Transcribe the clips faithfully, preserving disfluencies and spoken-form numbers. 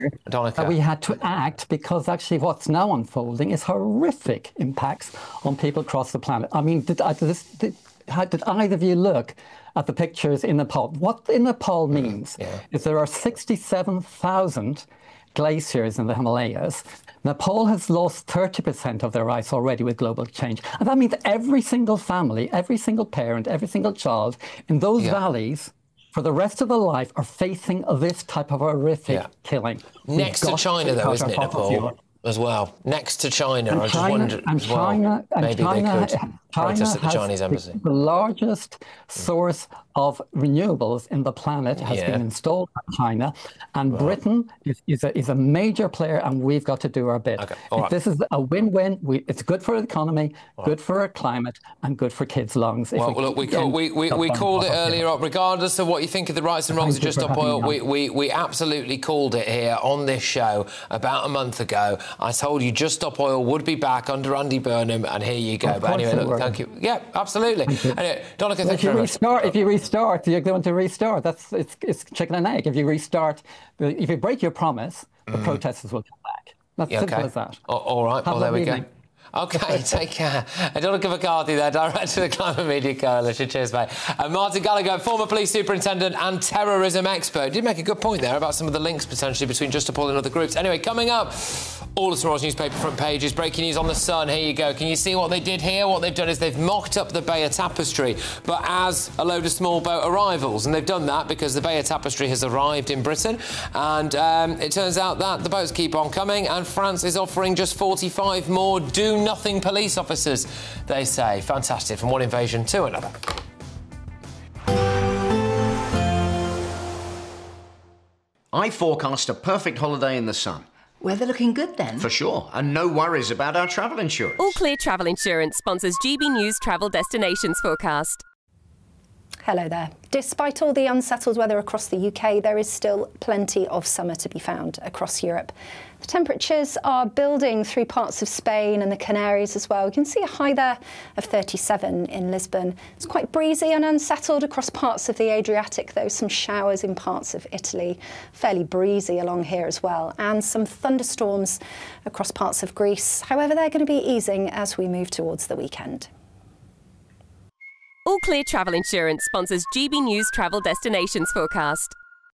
that we had to act because actually what's now unfolding is horrific impacts on people across the planet. I mean, did, I, did, this, did, how, did either of you look at the pictures in Nepal? What in Nepal means yeah. is there are sixty-seven thousand glaciers in the Himalayas. Nepal has lost thirty percent of their ice already with global change. And that means every single family, every single parent, every single child in those yeah. valleys for the rest of their life are facing this type of horrific yeah. killing. Next to China, though, isn't it, Nepal? As well, next to China, and I just China, wondered and as well, China, and maybe China, they could protest at the Chinese embassy. The largest source of renewables in the planet has yeah. been installed by China, and right. Britain is, is, a, is a major player, and we've got to do our bit. Okay. All right. This is a win-win. We, it's good for the economy, All good right. for our climate, and good for kids' lungs. Well, we, look, we, call, we, we, we called it earlier up, regardless of what you think of the rights and wrongs of Just Stop Oil, we, we, we absolutely called it here on this show about a month ago. I told you Just Stop Oil would be back under Andy Burnham, and here you go. But anyway, look, thank you. Yeah, absolutely. Anyway, Donncha, thank you very much. If you restart, you're going to restart. That's it's, it's chicken and egg. If you restart, if you break your promise, the mm. protesters will come back. That's yeah, simple okay. as that. Oh, all right, Have well, there we evening. go. OK, take care. Donncha McCarthy there, Director of the Climate Media Coalition. Cheers, mate. And Martin Gallagher, former police superintendent and terrorism expert. Did make a good point there about some of the links potentially between Just Stop Oil and other groups. Anyway, coming up, all of tomorrow's newspaper front pages, breaking news on the Sun. Here you go. Can you see what they did here? What they've done is they've mocked up the Bayer Tapestry, but as a load of small boat arrivals. And they've done that because the Bayer Tapestry has arrived in Britain. And um, it turns out that the boats keep on coming, and France is offering just forty-five more do-nothing police officers, they say. Fantastic. From one invasion to another. I forecast a perfect holiday in the sun. Weather looking good then? For sure, and no worries about our travel insurance. All Clear Travel Insurance sponsors G B News Travel Destinations forecast. Hello there. Despite all the unsettled weather across the U K, there is still plenty of summer to be found across Europe. The temperatures are building through parts of Spain and the Canaries as well. You can see a high there of thirty-seven in Lisbon. It's quite breezy and unsettled across parts of the Adriatic, though. Some showers in parts of Italy. Fairly breezy along here as well. And some thunderstorms across parts of Greece. However, they're going to be easing as we move towards the weekend. All Clear Travel Insurance sponsors G B News Travel Destinations forecast.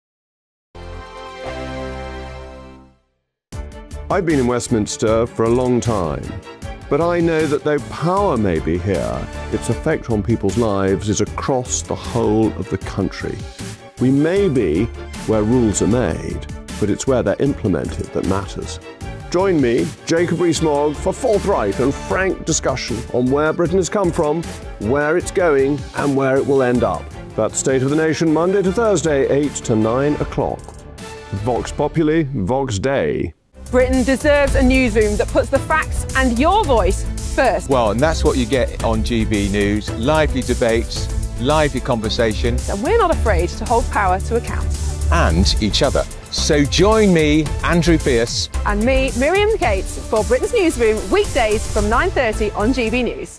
I've been in Westminster for a long time, but I know that though power may be here, its effect on people's lives is across the whole of the country. We may be where rules are made, but it's where they're implemented that matters. Join me, Jacob Rees-Mogg, for forthright and frank discussion on where Britain has come from, where it's going, and where it will end up. That's State of the Nation, Monday to Thursday, eight to nine o'clock. Vox Populi, Vox Dei. Britain deserves a newsroom that puts the facts and your voice first. Well, and that's what you get on G B News. Lively debates, lively conversation. And we're not afraid to hold power to account. And each other. So join me, Andrew Pierce. And me, Miriam Gates, for Britain's Newsroom, weekdays from nine thirty on G B News.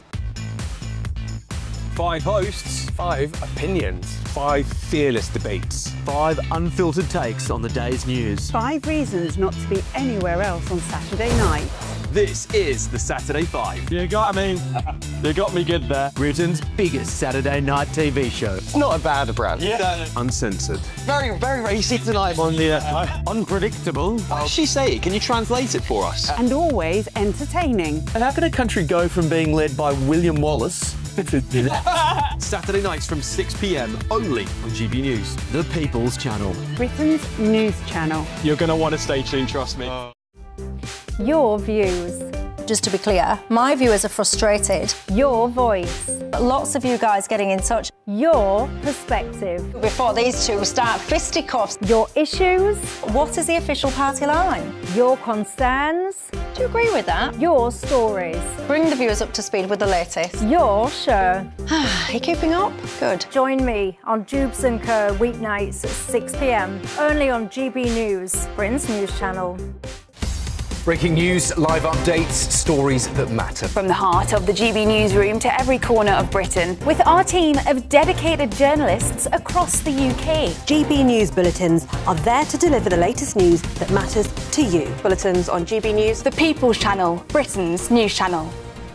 Five hosts, five opinions, five fearless debates, five unfiltered takes on the day's news. Five reasons not to be anywhere else on Saturday night. This is the Saturday Five. You got me. You got me good there. Britain's biggest Saturday night T V show. It's not a bad brand. Yeah. Uncensored. Very, very racy tonight. On the uh, unpredictable. What did she say? Can you translate it for us? And always entertaining. And how can a country go from being led by William Wallace Saturday nights from six p m only on G B News. The People's Channel. Britain's news channel. You're going to want to stay tuned, trust me. Uh. Your views. Just to be clear, my viewers are frustrated. Your voice. Lots of you guys getting in touch. Your perspective. Before these two start fisticuffs. Your issues. What is the official party line? Your concerns. Do you agree with that? Your stories. Bring the viewers up to speed with the latest. Your show. Are you keeping up? Good. Join me on Jubes and Co weeknights at six p m only on G B News, Britain's news channel. Breaking news, live updates, stories that matter. From the heart of the G B newsroom to every corner of Britain, with our team of dedicated journalists across the U K. G B News Bulletins are there to deliver the latest news that matters to you. Bulletins on G B News, the People's Channel, Britain's news channel.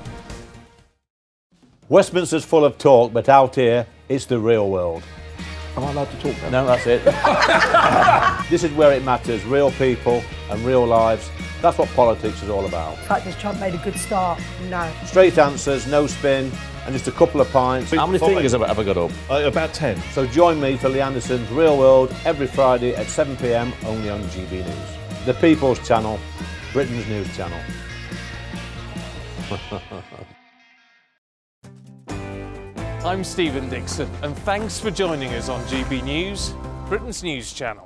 Westminster's full of talk, but out here, it's the real world. Am I allowed to talk now? No, that's it. This is where it matters, real people and real lives. That's what politics is all about. In fact, has Trump made a good start? No. Straight answers, no spin, and just a couple of pints. How many fingers have I got up? Uh, about ten. So join me for Lee Anderson's Real World every Friday at seven p m only on G B News. The People's Channel, Britain's news channel. I'm Stephen Dixon, and thanks for joining us on G B News, Britain's news channel.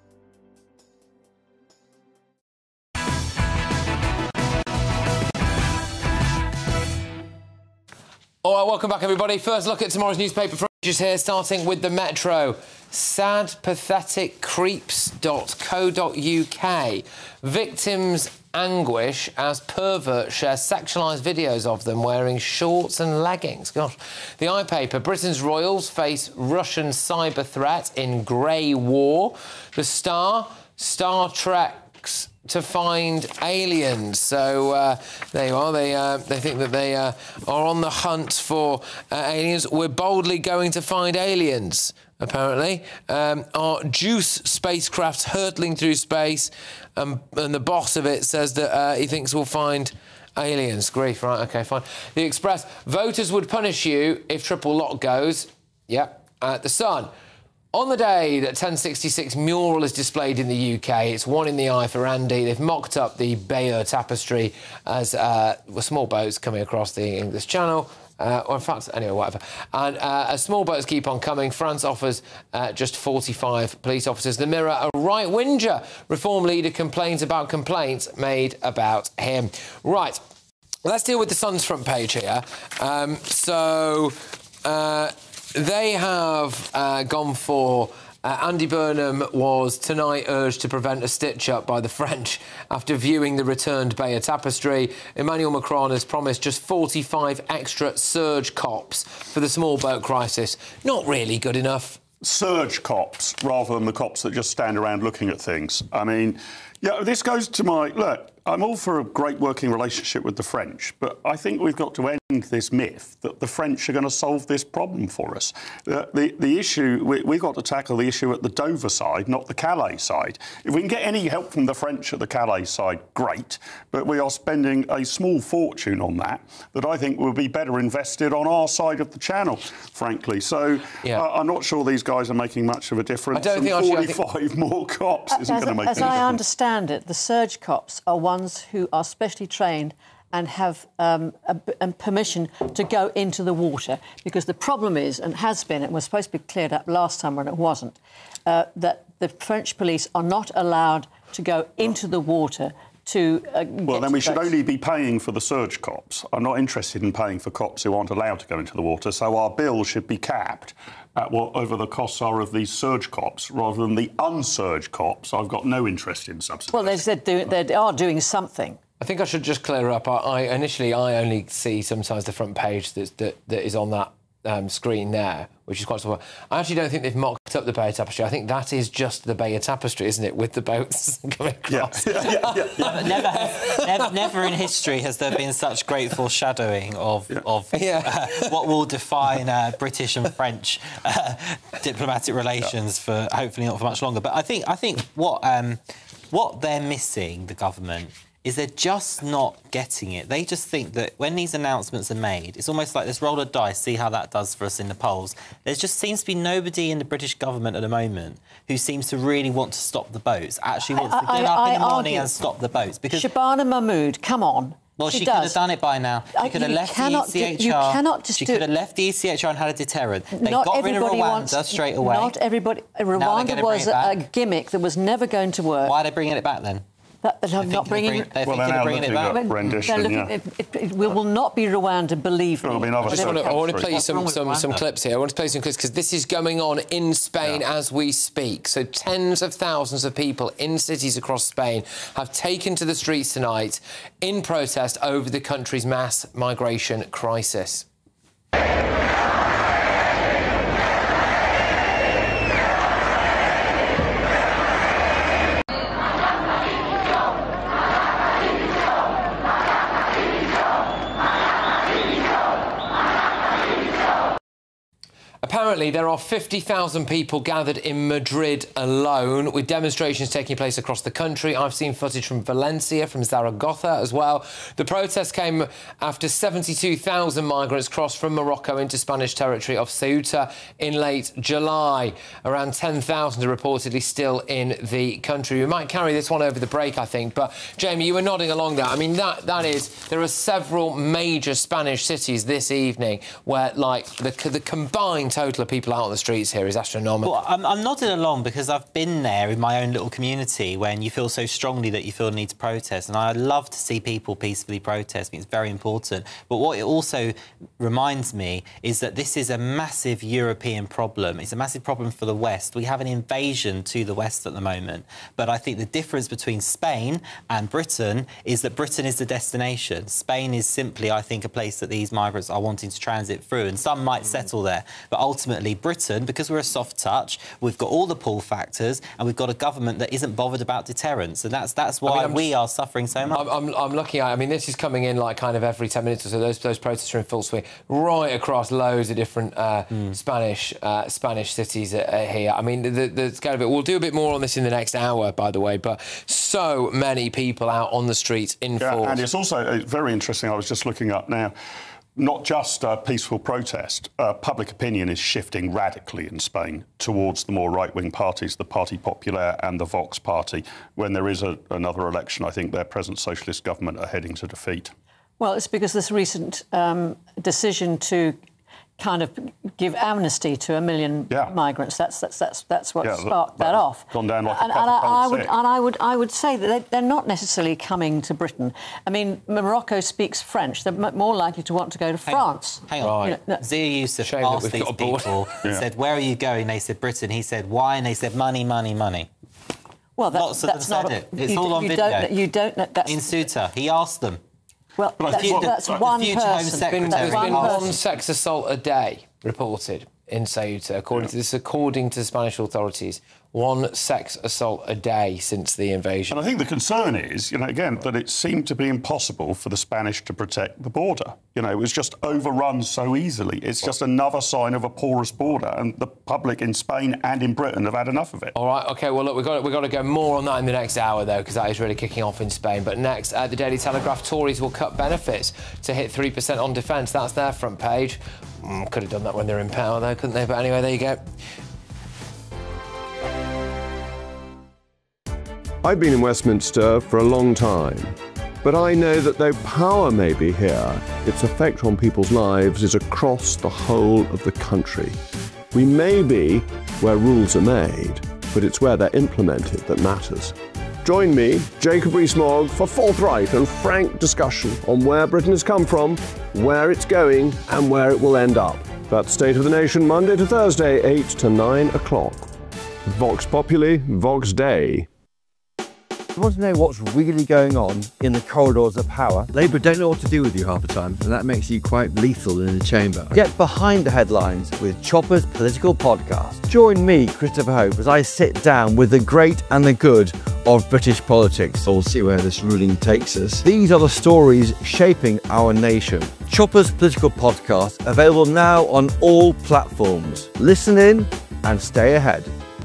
All right, welcome back, everybody. First look at tomorrow's newspaper fringes here, starting with the Metro. sad pathetic creeps dot co dot U K. Victims anguish as perverts share sexualised videos of them wearing shorts and leggings. Gosh. The iPaper, Britain's royals face Russian cyber threat in grey war. The Star, Star Trek's to find aliens. So uh, there you are. They uh, they think that they uh, are on the hunt for uh, aliens. We're boldly going to find aliens, apparently. Um, our JUICE spacecraft's hurtling through space, um, and the boss of it says that uh, he thinks we'll find aliens. Grief, right, OK, fine. The Express, voters would punish you if triple lock goes. Yep. Uh, the Sun, on the day that ten sixty-six mural is displayed in the U K, it's one in the eye for Andy. They've mocked up the Bayeux Tapestry as uh, small boats coming across the English Channel. Uh, or in fact, anyway, whatever. And uh, as small boats keep on coming, France offers uh, just forty-five police officers. The Mirror, a right-winger reform leader complains about complaints made about him. Right, let's deal with the Sun's front page here. Um, so... Uh, They have uh, gone for... Uh, Andy Burnham was tonight urged to prevent a stitch-up by the French after viewing the returned Bayeux Tapestry. Emmanuel Macron has promised just forty-five extra surge cops for the small boat crisis. Not really good enough. Surge cops, rather than the cops that just stand around looking at things. I mean, yeah, this goes to my... Look, I'm all for a great working relationship with the French, but I think we've got to end this myth that the French are going to solve this problem for us. The, the, the issue, we, we've got to tackle the issue at the Dover side, not the Calais side. If we can get any help from the French at the Calais side, great, but we are spending a small fortune on that that I think will be better invested on our side of the channel, frankly. So yeah. uh, I'm not sure these guys are making much of a difference. I don't think forty-five I think... more cops uh, isn't going to make as any I difference. understand it, the surge cops are ones who are specially trained and have um, a, a permission to go into the water, because the problem is, and has been, it was supposed to be cleared up last summer and it wasn't, uh, that the French police are not allowed to go into the water to... Uh, well, then we should only be paying for the surge cops. I'm not interested in paying for cops who aren't allowed to go into the water, so our bill should be capped at whatever the costs are of these surge cops, rather than the unsurge cops. I've got no interest in subsidising. Well, they said do, they are doing something. I think I should just clear up. I, I initially I only see sometimes the front page that that, that is on that um, screen there, which is quite small. I actually don't think they've mocked up the Bayeux Tapestry. I think that is just the Bayeux Tapestry, isn't it, with the boats coming across? Yeah. yeah, yeah, yeah. never, has, never, never in history has there been such great foreshadowing of, yeah. of yeah. uh, what will define uh, British and French uh, diplomatic relations yeah. for hopefully not for much longer. But I think I think what um, what they're missing, the government, is they're just not getting it. They just think that when these announcements are made, it's almost like let's roll a dice, see how that does for us in the polls. There just seems to be nobody in the British government at the moment who seems to really want to stop the boats, actually wants I, to get I, up I, in the I morning argue. and stop the boats. Because Shabana Mahmood, come on. Well, she, she could have done it by now. She could have left the E C H R. Do, you cannot just she do could have left the E C H R and had a deterrent. They not got rid of Rwanda wants, straight away. Not everybody... Rwanda was a gimmick that was never going to work. Why are they bringing it back, then? That, that I'm not bringing. Bring, they're well, thinking they're of bringing it back. rendition, looking, yeah. it, it, it will not be Rwanda, believe me. It'll be another I, just want to, I want to play you What's some, wrong with some, some Rwanda? clips here. I want to play some clips because this is going on in Spain Yeah. as we speak. So tens of thousands of people in cities across Spain have taken to the streets tonight in protest over the country's mass migration crisis. Apparently, there are fifty thousand people gathered in Madrid alone, with demonstrations taking place across the country. I've seen footage from Valencia, from Zaragoza as well. The protest came after seventy-two thousand migrants crossed from Morocco into Spanish territory of Ceuta in late July. Around ten thousand are reportedly still in the country. We might carry this one over the break, I think. But, Jamie, you were nodding along there. I mean, that, that is... There are several major Spanish cities this evening where, like, the, the combined total of people out on the streets here is astronomical. Well, I'm, I'm nodding along because I've been there in my own little community when you feel so strongly that you feel the need to protest, and I love to see people peacefully protest. I think it's very important. But what it also reminds me is that this is a massive European problem. It's a massive problem for the West. We have an invasion to the West at the moment. But I think the difference between Spain and Britain is that Britain is the destination. Spain is simply, I think, a place that these migrants are wanting to transit through, and some might settle there. But ultimately, Britain, because we're a soft touch, we've got all the pull factors, and we've got a government that isn't bothered about deterrence, and that's that's why I mean, we are suffering so much. I'm, I'm, I'm looking at. I mean, this is coming in like kind of every ten minutes or so. Those those protests are in full swing, right across loads of different uh, mm. Spanish uh, Spanish cities uh, here. I mean, the, the scale of it. We'll do a bit more on this in the next hour, by the way. But so many people out on the streets in yeah, force. And it's also uh, very interesting. I was just looking up now. Not just uh, peaceful protest. Uh, public opinion is shifting radically in Spain towards the more right-wing parties, the Party Popular and the Vox Party. When there is a, another election, I think their present socialist government are heading to defeat. Well, it's because this recent um, decision to kind of give amnesty to a million yeah. migrants. That's that's that's that's what yeah, sparked that, that off. Gone down like and, a and I, I would sick. and I would I would say that they, they're not necessarily coming to Britain. I mean, Morocco speaks French. They're more likely to want to go to hang France. On, hang on, right. you know, no. Zia Youssef asked these people, yeah. said, "Where are you going?" They said, "Britain." He said, "Why?" And they said, "Money, money, money." Well, that's, lots of that's them not said a, it. It's you, all on you video. Don't, you don't know. That's in Ceuta. He asked them. Well, that's, future, that's the one future person. Home Secretary. There's been one, one sex assault a day reported in Ceuta, according yeah. to this, according to the Spanish authorities. One sex assault a day since the invasion. And I think the concern is, you know, again, that it seemed to be impossible for the Spanish to protect the border. You know, it was just overrun so easily. It's just another sign of a porous border, and the public in Spain and in Britain have had enough of it. All right, OK, well, look, we've got, we've got to go more on that in the next hour, though, because that is really kicking off in Spain. But next, at the Daily Telegraph, Tories will cut benefits to hit three percent on defence. That's their front page. Mm, could have done that when they're in power, though, couldn't they? But anyway, there you go. I've been in Westminster for a long time, but I know that though power may be here, its effect on people's lives is across the whole of the country. We may be where rules are made, but it's where they're implemented that matters. Join me, Jacob Rees-Mogg, for forthright and frank discussion on where Britain has come from, where it's going, and where it will end up. That's State of the Nation, Monday to Thursday, eight to nine o'clock. Vox Populi, Vox Dei. You want to know what's really going on in the corridors of power? Labour don't know what to do with you half the time, and that makes you quite lethal in the chamber. Get behind the headlines with Chopper's Political Podcast. Join me, Christopher Hope, as I sit down with the great and the good of British politics. We'll see where this ruling takes us. These are the stories shaping our nation. Chopper's Political Podcast, available now on all platforms. Listen in and stay ahead.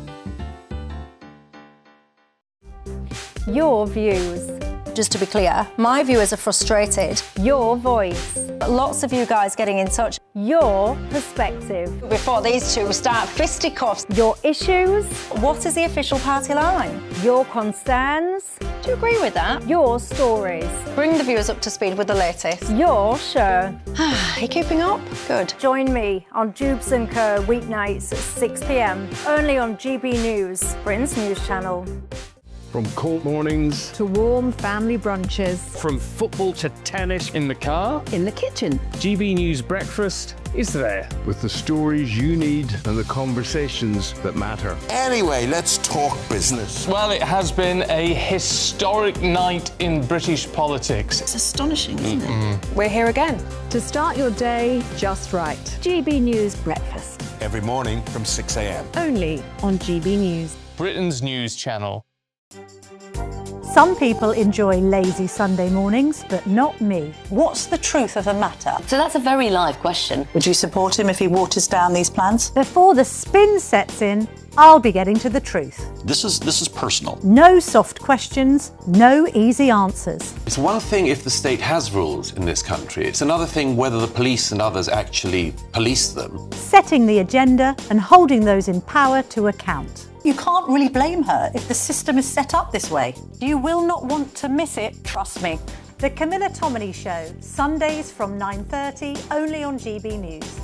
Your views. Just to be clear, my viewers are frustrated. Your voice. Lots of you guys getting in touch. Your perspective. Before these two start fisticuffs. Your issues. What is the official party line? Your concerns. Do you agree with that? Your stories. Bring the viewers up to speed with the latest. Your show. Are you keeping up? Good. Join me on Jubes and Co weeknights at six p m, only on G B News, Britain's news channel. From cold mornings to warm family brunches. From football to tennis in the car. In the kitchen. G B News Breakfast is there. With the stories you need and the conversations that matter. Anyway, let's talk business. Well, it has been a historic night in British politics. It's astonishing, isn't mm-hmm. it? We're here again to start your day just right. G B News Breakfast. Every morning from six a m. Only on G B News. Britain's news channel. Some people enjoy lazy Sunday mornings, but not me. What's the truth of the matter? So that's a very live question. Would you support him if he waters down these plans? Before the spin sets in, I'll be getting to the truth. This is this is personal. No soft questions, no easy answers. It's one thing if the state has rules in this country. It's another thing whether the police and others actually police them. Setting the agenda and holding those in power to account. You can't really blame her if the system is set up this way. You will not want to miss it, trust me. The Camilla Tominey Show, Sundays from nine thirty, only on G B News.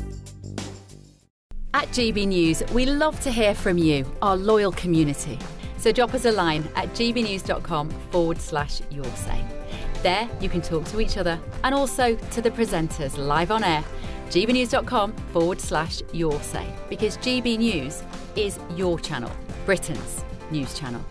At G B News, we love to hear from you, our loyal community. So drop us a line at gbnews.com forward slash your say. There you can talk to each other and also to the presenters live on air. gbnews.com forward slash your say. Because G B News is your channel, Britain's news channel.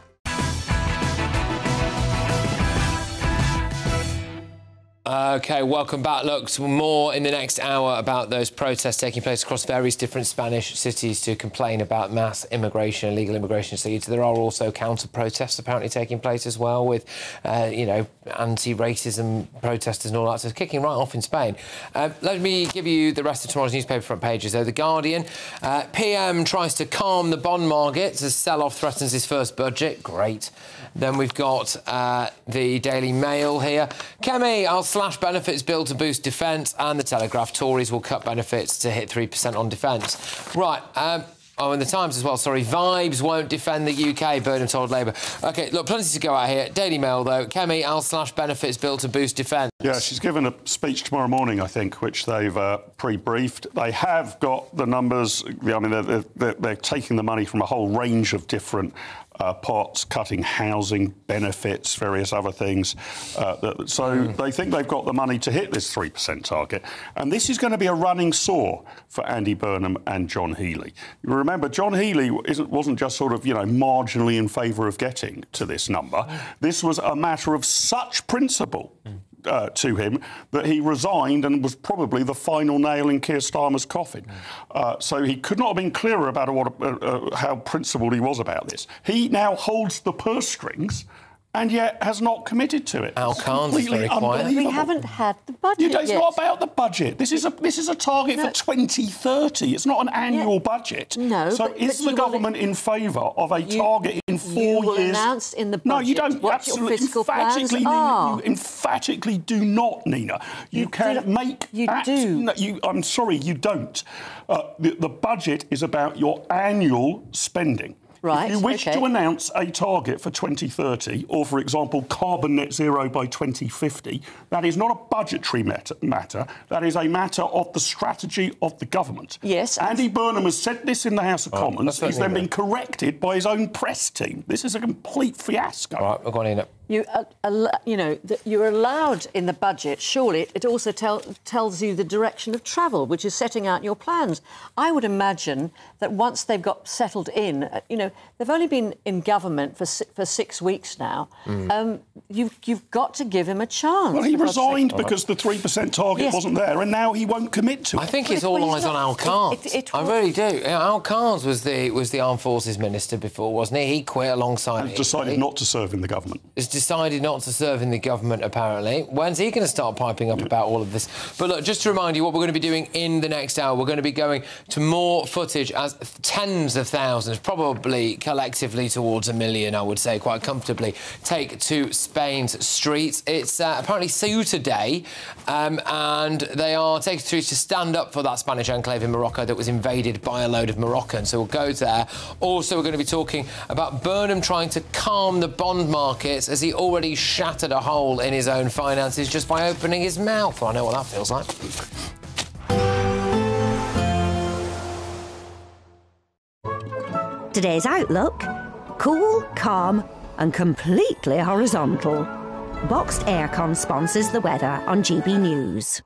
OK, welcome back. Look, some more in the next hour about those protests taking place across various different Spanish cities to complain about mass immigration, illegal immigration. So there are also counter-protests apparently taking place as well with, uh, you know, anti-racism protesters and all that. So it's kicking right off in Spain. Uh, let me give you the rest of tomorrow's newspaper front pages, though. The Guardian, uh, P M tries to calm the bond market as sell-off threatens his first budget. Great. Then we've got uh, the Daily Mail here. Kemi, I'll slash benefits bill to boost defence, and the Telegraph. Tories will cut benefits to hit three percent on defence. Right. Um, Oh, and the Times as well, sorry. Vibes won't defend the U K, Burnham told Labour. OK, look, plenty to go out here. Daily Mail, though. Kemi, I'll slash benefits bill to boost defence. Yeah, she's given a speech tomorrow morning, I think, which they've uh, pre-briefed. They have got the numbers. I mean, they're, they're, they're taking the money from a whole range of different Uh, pots, cutting housing, benefits, various other things. Uh, that, so mm. they think they've got the money to hit this three percent target. And this is going to be a running sore for Andy Burnham and John Healey. You remember, John Healey isn't, wasn't just sort of, you know, marginally in favour of getting to this number. Mm. This was a matter of such principle. Mm. Uh, to him that he resigned and was probably the final nail in Keir Starmer's coffin. Mm. Uh, so he could not have been clearer about what, uh, uh, how principled he was about this. He now holds the purse strings and yet has not committed to it. Al Khan's is very quiet. We haven't had the budget you know, It's yet. not about the budget. This is a this is a target no. for twenty thirty. It's not an annual yeah. budget. No. So but, is but the government in favour of a you, target in four you will years? Announce in the budget. No, you don't. What Absolutely, your fiscal emphatically, plans Nina, are. you emphatically do not, Nina. You, you can do, make. You act, do. No, you, I'm sorry, you don't. Uh, the, the budget is about your annual spending. Right, if you wish okay. to announce a target for twenty thirty, or, for example, carbon net zero by twenty fifty, that is not a budgetary matter. That is a matter of the strategy of the government. Yes. Andy Burnham has said this in the House of oh, Commons. He's then been corrected by his own press team. This is a complete fiasco. All right, we're going in. You, uh, uh, you know, that you're allowed in the budget. Surely it also tell, tells you the direction of travel, which is setting out your plans. I would imagine that once they've got settled in, uh, you know, they've only been in government for si for six weeks now. Mm. Um, you've you've got to give him a chance. Well, he resigned because the three percent target yes. wasn't there, and now he won't commit to it. I think it's all eyes on Al Khan. It, it, it I really do. Al Khan was the was the Armed Forces Minister before, wasn't he? He quit alongside. And decided he, not to serve in the government. Has decided not to serve in the government, apparently. When's he going to start piping up yeah. about all of this? But look, just to remind you what we're going to be doing in the next hour, we're going to be going to more footage as tens of thousands, probably collectively towards a million, I would say, quite comfortably, take to Spain's streets. It's uh, apparently Ceuta Day, um, and they are taking streets to stand up for that Spanish enclave in Morocco that was invaded by a load of Moroccans. So we'll go there. Also, we're going to be talking about Burnham trying to calm the bond markets as he already shattered a hole in his own finances just by opening his mouth. Well, I know what that feels like. Today's outlook: cool, calm, and completely horizontal. Boxed Aircon sponsors the weather on G B News.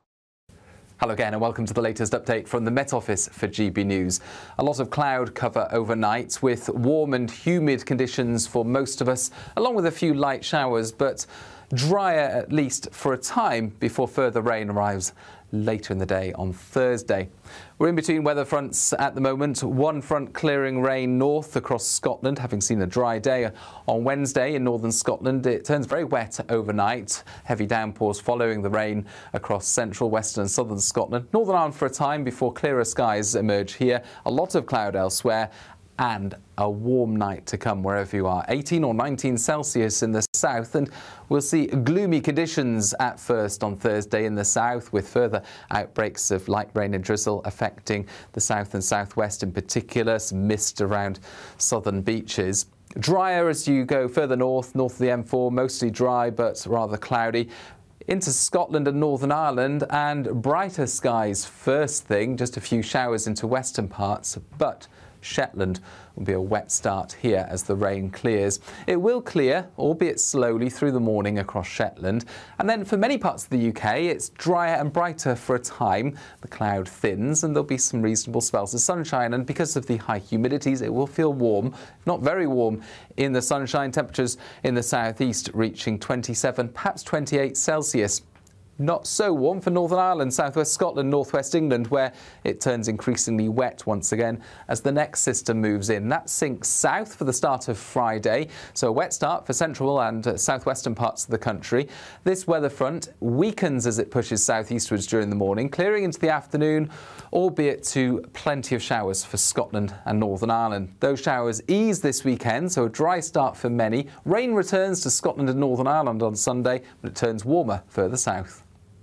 Hello again and welcome to the latest update from the Met Office for G B News. A lot of cloud cover overnight with warm and humid conditions for most of us, along with a few light showers, but drier at least for a time before further rain arrives later in the day on Thursday. We're in between weather fronts at the moment. One front clearing rain north across Scotland, having seen a dry day on Wednesday in northern Scotland. It turns very wet overnight. Heavy downpours following the rain across central, western and southern Scotland. Northern Ireland for a time before clearer skies emerge here. A lot of cloud elsewhere. And a warm night to come wherever you are. eighteen or nineteen Celsius in the south, and we'll see gloomy conditions at first on Thursday in the south, with further outbreaks of light rain and drizzle affecting the south and southwest in particular. Some mist around southern beaches. Drier as you go further north, north of the M four, mostly dry but rather cloudy. Into Scotland and Northern Ireland, and brighter skies first thing, just a few showers into western parts, but Shetland will be a wet start here as the rain clears. It will clear, albeit slowly, through the morning across Shetland. And then for many parts of the U K, it's drier and brighter for a time. The cloud thins and there'll be some reasonable spells of sunshine. And because of the high humidities, it will feel warm, not very warm, in the sunshine. Temperatures in the southeast reaching twenty-seven, perhaps twenty-eight Celsius. Not so warm for Northern Ireland, southwest Scotland, northwest England, where it turns increasingly wet once again as the next system moves in. That sinks south for the start of Friday, so a wet start for central and uh, southwestern parts of the country. This weather front weakens as it pushes southeastwards during the morning, clearing into the afternoon, albeit to plenty of showers for Scotland and Northern Ireland. Those showers ease this weekend, so a dry start for many. Rain returns to Scotland and Northern Ireland on Sunday, but it turns warmer further south.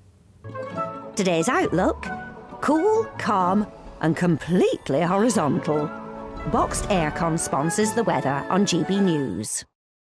Today's outlook: cool, calm and completely horizontal. Boxed Aircon sponsors the weather on G B News.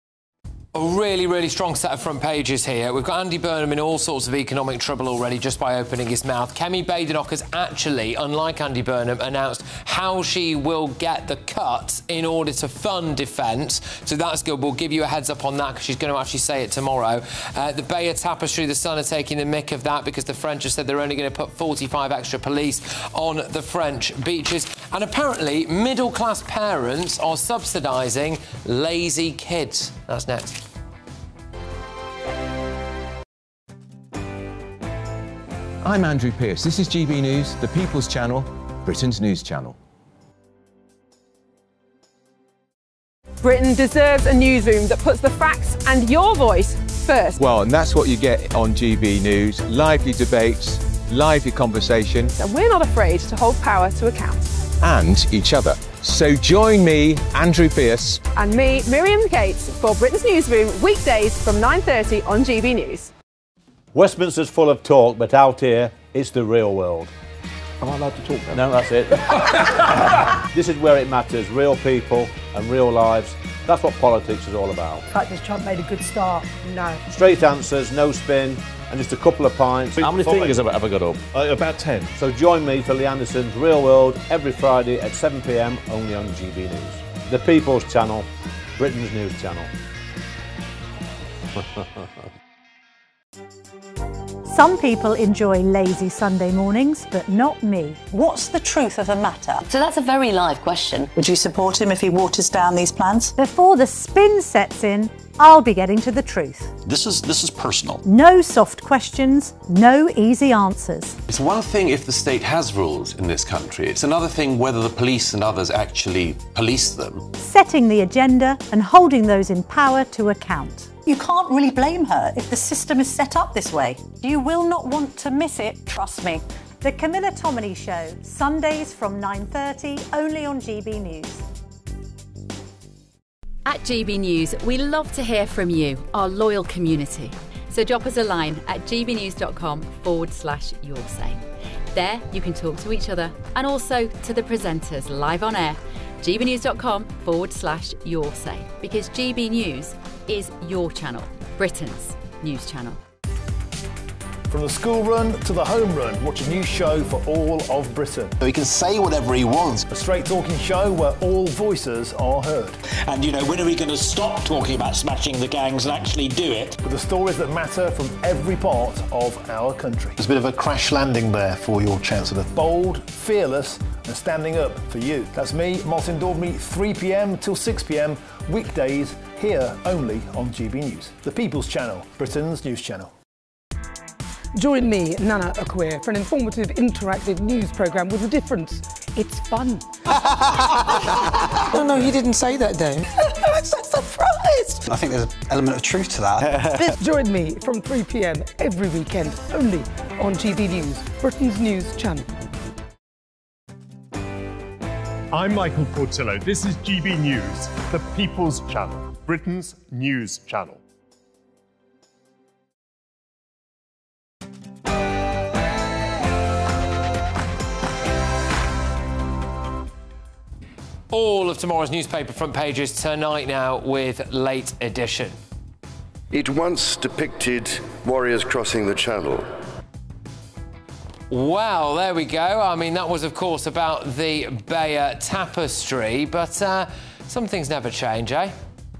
A really, really strong set of front pages here. We've got Andy Burnham in all sorts of economic trouble already just by opening his mouth. Kemi Badenoch has actually, unlike Andy Burnham, announced how she will get the cut in order to fund defence. So that's good. We'll give you a heads up on that because she's going to actually say it tomorrow. Uh, the Bayer Tapestry, the Sun are taking the mick of that because the French have said they're only going to put forty-five extra police on the French beaches. And apparently, middle-class parents are subsidising lazy kids. That's next. I'm Andrew Pearce. This is G B News, the People's Channel, Britain's news channel. Britain deserves a newsroom that puts the facts and your voice first. Well, and that's what you get on G B News. Lively debates, lively conversation. And we're not afraid to hold power to account. And each other. So join me, Andrew Pearce. And me, Miriam Gates, for Britain's Newsroom, weekdays from nine thirty on G B News. Westminster's full of talk, but out here, it's the real world. Am I allowed to talk now? No, that's it. This is where it matters, real people and real lives. That's what politics is all about. The fact has Trump made a good start? No. Straight answers, no spin, and just a couple of pints. How many fingers have I ever got up? Uh, about ten. So join me for Lee Anderson's Real World every Friday at seven p m only on G B News. The People's Channel, Britain's news channel. Some people enjoy lazy Sunday mornings, but not me. What's the truth of the matter? So that's a very live question. Would you support him if he waters down these plans? Before the spin sets in, I'll be getting to the truth. This is this is personal. No soft questions, no easy answers. It's one thing if the state has rules in this country. It's another thing whether the police and others actually police them. Setting the agenda and holding those in power to account. You can't really blame her if the system is set up this way. You will not want to miss it, trust me. The Camilla Tominey Show, Sundays from nine thirty, only on G B News. At G B News, we love to hear from you, our loyal community. So drop us a line at gbnews.com forward slash your say. There you can talk to each other and also to the presenters live on air. gbnews.com forward slash your say. Because G B News is your channel, Britain's news channel. From the school run to the home run, watch a new show for all of Britain. He can say whatever he wants. A straight-talking show where all voices are heard. And, you know, when are we going to stop talking about smashing the gangs and actually do it? With the stories that matter from every part of our country. There's a bit of a crash landing there for your Chancellor. Bold, fearless and standing up for you. That's me, Martin Daubney, three p m till six p m, weekdays, here only on G B News. The People's Channel, Britain's news channel. Join me, Nana Akwe, for an informative, interactive news programme with a difference. It's fun. No, no, he didn't say that, Dave. I'm so surprised. I think there's an element of truth to that. Join me from three p m every weekend, only on G B News, Britain's news channel. I'm Michael Portillo. This is G B News, the People's Channel, Britain's news channel. All of tomorrow's newspaper front pages tonight now with Late Edition. It once depicted warriors crossing the Channel. Well, there we go. I mean, that was, of course, about the Beyer Tapestry, but uh, some things never change, eh?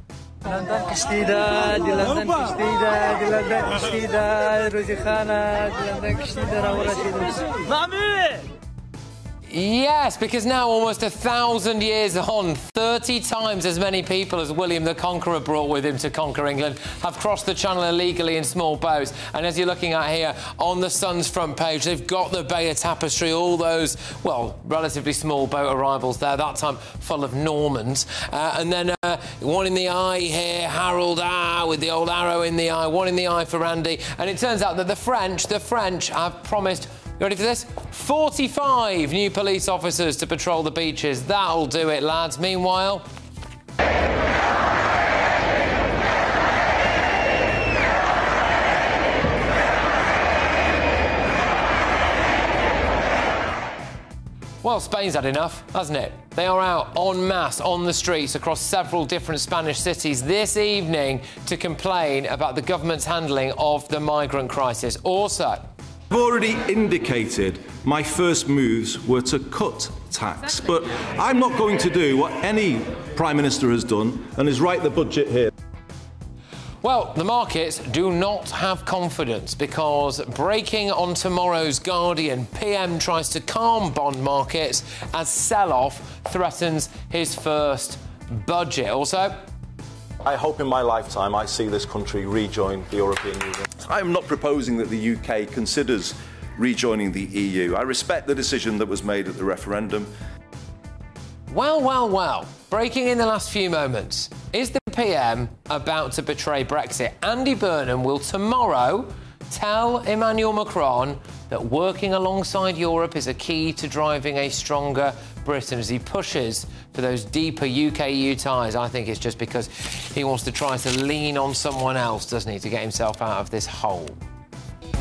Yes, because now almost a thousand years on, thirty times as many people as William the Conqueror brought with him to conquer England have crossed the Channel illegally in small boats. And as you're looking at here on the Sun's front page, they've got the Beyer Tapestry, all those, well, relatively small boat arrivals there, that time full of Normans. Uh, and then uh, one in the eye here, Harold, ah, with the old arrow in the eye, one in the eye for Randy. And it turns out that the French, the French have promised, you ready for this? forty-five new police officers to patrol the beaches. That'll do it, lads. Meanwhile... Well, Spain's had enough, hasn't it? They are out en masse on the streets across several different Spanish cities this evening to complain about the government's handling of the migrant crisis. Also... I've already indicated my first moves were to cut tax, but I'm not going to do what any Prime Minister has done and is write the budget here. Well, the markets do not have confidence because breaking on tomorrow's Guardian, P M tries to calm bond markets as sell-off threatens his first budget. Also... I hope in my lifetime I see this country rejoin the European Union. I am not proposing that the U K considers rejoining the E U. I respect the decision that was made at the referendum. Well, well, well. Breaking in the last few moments. Is the P M about to betray Brexit? Andy Burnham will tomorrow tell Emmanuel Macron that working alongside Europe is a key to driving a stronger Britain as he pushes for those deeper U K E U ties. I think it's just because he wants to try to lean on someone else, doesn't he, to get himself out of this hole.